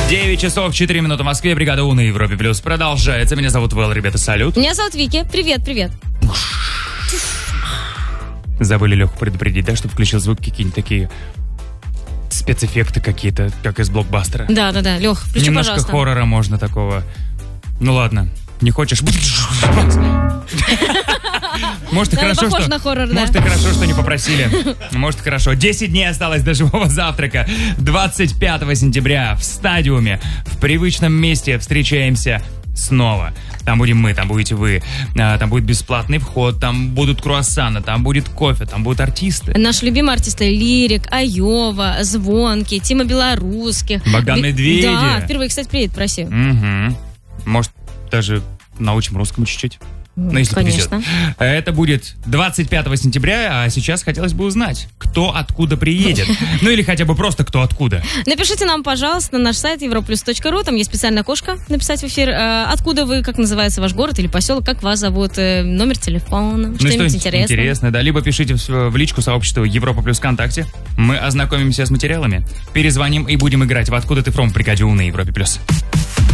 9 часов 4 минуты в Москве. Бригада У на Европе Плюс продолжается. Меня зовут Вэл, ребята, салют. Меня зовут Вики. Привет. Забыли Леху предупредить, да, чтобы включил звук какие-нибудь такие спецэффекты какие-то, как из блокбастера. Да, Лех, включи, немножко пожалуйста. Хоррора можно такого. Ну ладно, не хочешь? Может, и хорошо, похож что... на хоррор, да. Может, и хорошо, что не попросили. Может, хорошо. 10 дней осталось до живого завтрака. 25 сентября в стадиуме, в привычном месте встречаемся снова. Там будем мы, там будете вы. Там будет бесплатный вход, там будут круассаны, там будет кофе, там будут артисты. Наши любимые артисты: Лирик, Айова, Звонкий, Тима Белорусских. Богдан Медведев. Да, впервые, кстати, приедет в Россию. Угу. Может, даже научим русскому чуть-чуть. Ну, если Конечно. повезет. Это будет 25 сентября, а сейчас хотелось бы узнать, кто откуда приедет. Ну или хотя бы просто кто откуда. Напишите нам, пожалуйста, на наш сайт europlus.ru. Там есть специальное окошко написать в эфир. Откуда вы, как называется ваш город или поселок, как вас зовут, номер телефона, что-нибудь интересное. Интересное, да. Либо пишите в личку сообщества Европа Плюс ВКонтакте. Мы ознакомимся с материалами, перезвоним и будем играть в «Откуда ты фром» в бригаде У на Европе Плюс.